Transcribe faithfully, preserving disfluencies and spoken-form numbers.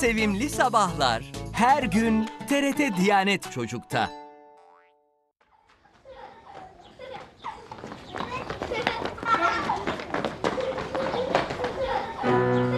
sevimli sabahlar her gün T R T Diyanet Çocuk'ta.